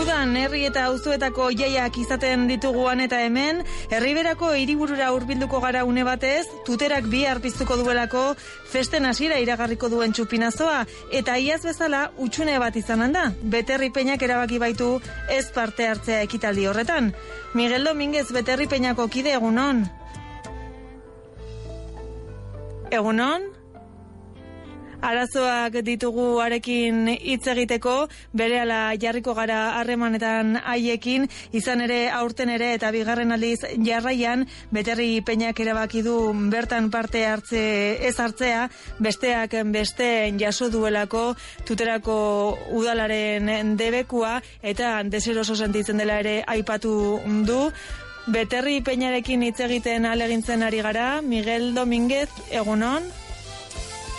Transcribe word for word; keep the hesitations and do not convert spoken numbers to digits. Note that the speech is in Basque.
Udan herri eta auzoetako jaiak izaten dituguan eta hemen, Herriberako hiriburura hurbilduko gara une batez, tuterak bihar piztuko duelako festen hasiera iragarriko duen txupinazoa, eta iaz bezala utxune bat izanen da. Beterri Peñak erabaki baitu ez parte hartzea ekitaldi horretan. Miguel Dominguez, Beterri Peñako kide, egunon. Egunon? Arazoak ditugu arekin hitz egiteko, berehala jarriko gara harremanetan haiekin, izan ere aurten ere eta bigarren aldiz jarraian, Beterri Peñak erabaki du bertan parte hartze ez hartzea, besteak beste jaso duelako tuterako udalaren debekua eta deseroso sentitzen dela ere aipatu du. Beterri Peñarekin hitz egiten ahalegintzen ari gara. Miguel Dominguez, egunon.